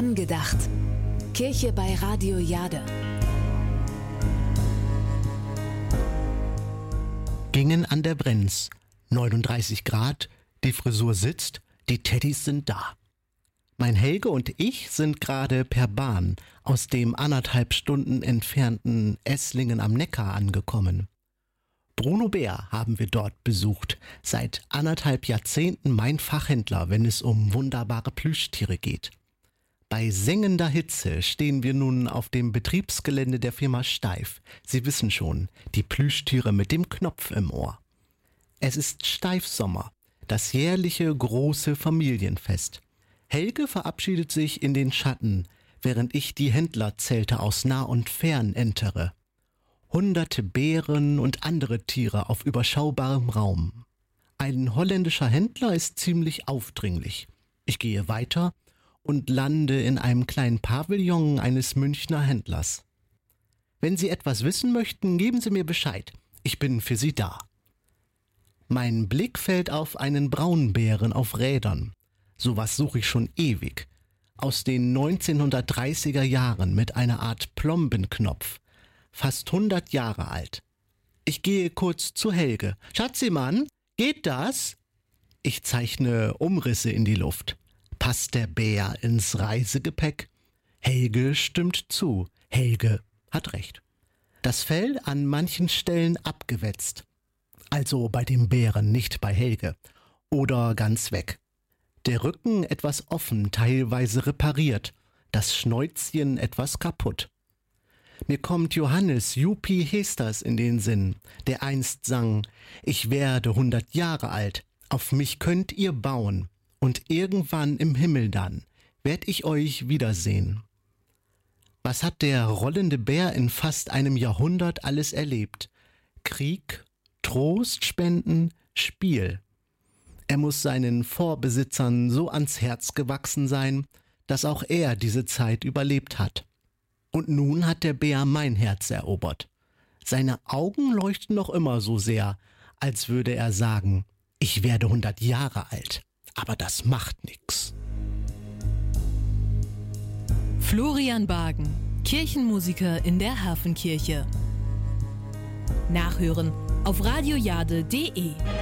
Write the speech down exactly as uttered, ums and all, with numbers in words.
Angedacht. Kirche bei Radio Jade. Gingen an der Brenz. neununddreißig Grad, die Frisur sitzt, die Teddys sind da. Mein Helge und ich sind gerade per Bahn aus dem anderthalb Stunden entfernten Esslingen am Neckar angekommen. Bruno Bär haben wir dort besucht, seit anderthalb Jahrzehnten mein Fachhändler, wenn es um wunderbare Plüschtiere geht. Bei sengender Hitze stehen wir nun auf dem Betriebsgelände der Firma Steif. Sie wissen schon, die Plüschtiere mit dem Knopf im Ohr. Es ist Steifsommer, das jährliche große Familienfest. Helge verabschiedet sich in den Schatten, während ich die Händlerzelte aus nah und fern entere. Hunderte Bären und andere Tiere auf überschaubarem Raum. Ein holländischer Händler ist ziemlich aufdringlich. Ich gehe weiter und lande in einem kleinen Pavillon eines Münchner Händlers. Wenn Sie etwas wissen möchten, geben Sie mir Bescheid. Ich bin für Sie da. Mein Blick fällt auf einen Braunbären auf Rädern. Sowas suche ich schon ewig. Aus den neunzehnhundertdreißiger Jahren mit einer Art Plombenknopf. Fast hundert Jahre alt. Ich gehe kurz zu Helge. Schatzimann, geht das? Ich zeichne Umrisse in die Luft. Passt der Bär ins Reisegepäck? Helge stimmt zu. Helge hat recht. Das Fell an manchen Stellen abgewetzt. Also bei dem Bären, nicht bei Helge. Oder ganz weg. Der Rücken etwas offen, teilweise repariert. Das Schnäuzchen etwas kaputt. Mir kommt Johannes Jupi Hesters in den Sinn, der einst sang: Ich werde hundert Jahre alt, auf mich könnt ihr bauen, und irgendwann im Himmel dann werd ich euch wiedersehen. Was hat der rollende Bär in fast einem Jahrhundert alles erlebt? Krieg, Trost spenden, Spiel. Er muss seinen Vorbesitzern so ans Herz gewachsen sein, dass auch er diese Zeit überlebt hat. Und nun hat der Bär mein Herz erobert. Seine Augen leuchten noch immer so sehr, als würde er sagen, ich werde hundert Jahre alt, aber das macht nix. Florian Bagen, Kirchenmusiker in der Hafenkirche. Nachhören auf radiojade punkt de.